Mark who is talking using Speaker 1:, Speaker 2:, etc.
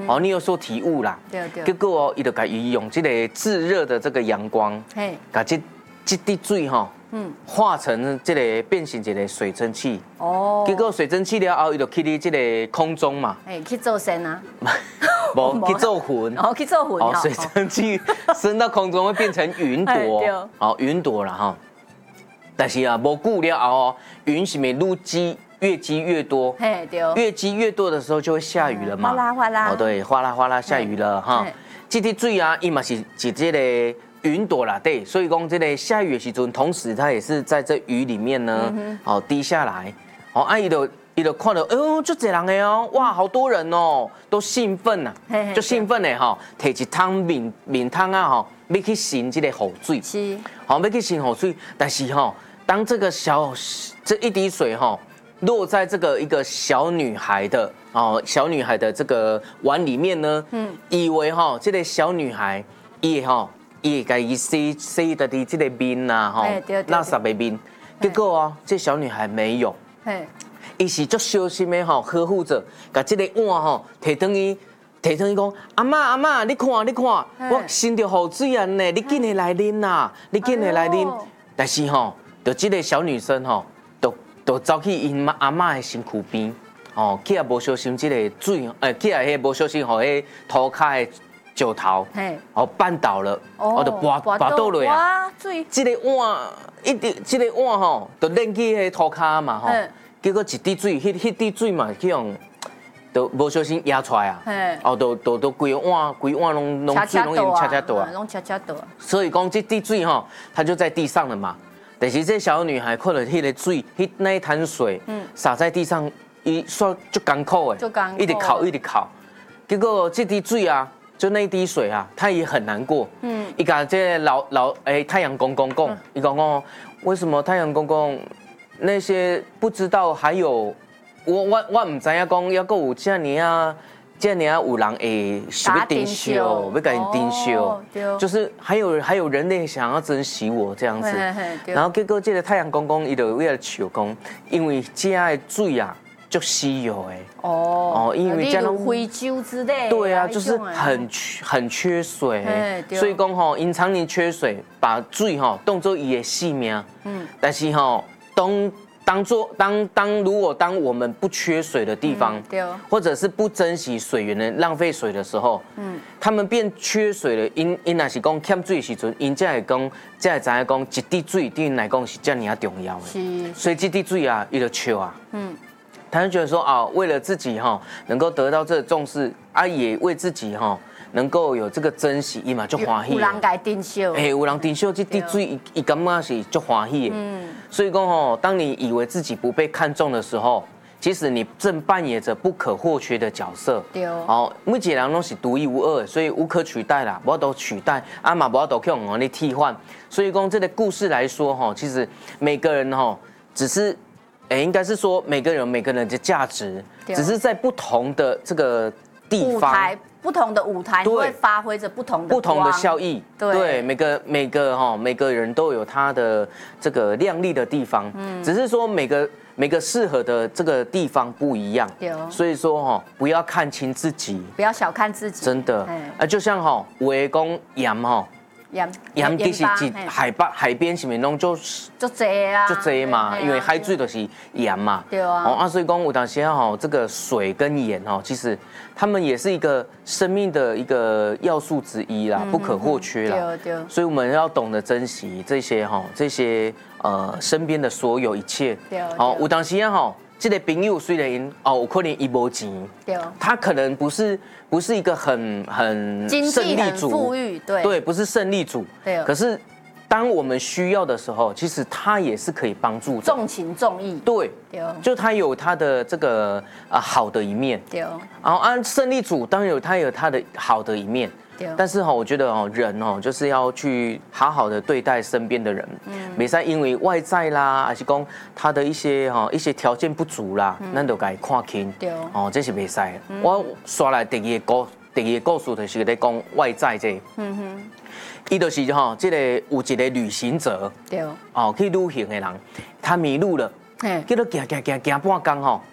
Speaker 1: 哦，你有所体悟啦。
Speaker 2: 对对。
Speaker 1: 结果伊就甲伊用这个炙热的这个阳光，甲这滴水哈，化成这个变成一个水蒸气。哦。结果水蒸气了后，伊就去你这个空中嘛。
Speaker 2: 去做神啊。
Speaker 1: 无去做云。
Speaker 2: 哦，去做云。
Speaker 1: 哦，水蒸气升到空中会变成云朵。哦，云朵了哈。但是啊，无久了后，云是咪越积越多，越积越多的时候就会下雨了嘛，
Speaker 2: 哗啦哗啦，
Speaker 1: 哦对，哗啦哗啦下雨了哈。这滴水啊，伊嘛是这个云朵啦，对，所以讲这个下雨的时阵，同时它也是在这雨里面呢，哦滴下来，哦啊伊就看到，哎呦，就这人的哦，哇，好多人哦，都兴奋呐，就兴奋的哈，摕一汤面汤啊哈，要去擤这个雨水，是，好要去擤雨水，但是哈，当这个这一滴水哈。落在这个一个小女孩的这个碗里面呢，以为哈这个小女孩伊给伊洗的这个面呐哈，垃圾的面，结果啊这小女孩没有，伊是足小心的哈呵护着，把这个碗哈摕转去讲阿嬷你看，我擤到雨水啊呢，你紧的来啉呐，你紧的来啉，但是哈，就这个小女生哈。就走去因阿嬷的身躯边，哦，去也无小心这个水，去也无小心，互迄涂骹的石头，哦绊倒了，哦，就滑倒落啊。这个碗这个碗吼，就扔去迄涂骹嘛吼，结果一滴水，迄滴水嘛去用，就无小心压出来啊，哦，都规碗拢水拢用恰倒啊，
Speaker 2: 拢恰倒。
Speaker 1: 所以讲这滴水吼，它就在地上了嘛。但是这小女孩看到迄个水，那一滩水，洒在地上，伊说就艰苦诶，一直哭，结果这滴水啊，就那一滴水啊，她也很难过。伊甲这太阳公公讲，伊讲哦，为什么太阳公公那些不知道还有我唔知影讲，要够有这样有人会想要珍惜，要给你珍惜，就是还有人类想要珍惜我这样子，然后结果这个太阳公公伊就为了求讲，因为这的水啊就稀有诶，因为这样
Speaker 2: 非洲之类，
Speaker 1: 对啊，就是很缺水，所以讲吼，因常年缺水，把水吼当作伊的性命，但是吼如果我们不缺水的地方，或者是不珍惜水源的浪费水的时候，他们变缺水了。因若是讲欠水的时阵，因才会知影讲一滴水对因来讲是这样重要的。所以这滴水啊，伊就笑啊。他就觉得说啊，为了自己哈能够得到这个重视啊，也为自己哈能够有这个珍惜，伊嘛就欢喜。
Speaker 2: 有人该珍惜。
Speaker 1: 有人珍惜这滴水，伊感觉是就欢喜的。所以讲吼，当你以为自己不被看重的时候，其实你正扮演着不可或缺的角色。对。哦，每一个人拢是独一无二的，所以无可取代啦，无法度取代，啊嘛无法度去用我哋替换。所以讲这个故事来说吼，其实每个人吼只是。应该是说每个人有每个人的价值，只是在不同的这个地方，
Speaker 2: 不同的舞台会发挥着不同
Speaker 1: 的效益。对，每个人都有他的这个亮丽的地方，只是说每个适合的这个地方不一样。所以说不要看轻自己，
Speaker 2: 不要小看自己，
Speaker 1: 真的。就像有的讲盐盐其实海边是咪弄就
Speaker 2: 多啊，
Speaker 1: 就多嘛，因为海水都是盐嘛。对啊。所以讲有当时这个水跟盐其实它们也是一个生命的一个要素之一啦，不可或缺啦。对。所以我们要懂得珍惜这些身边的所有一切。对。有当时这个朋友虽然有可能伊无钱，他可能不是一个很胜利组，
Speaker 2: 富裕，
Speaker 1: 对，不是胜利组，可是当我们需要的时候，其实他也是可以帮助的，
Speaker 2: 重情重义，
Speaker 1: 对，就他有他的这个好的一面，然后胜利组当然他有他的好的一面。但是我觉得人就是要去好好的对待身边的人，没使因为外在啦，还是讲他的一些条件不足啦，咱就该看轻，这是没使。我刷来第二个故事就是在讲外在这，伊就是这个有一个旅行者，去旅行的人，他迷路了，叫做行半天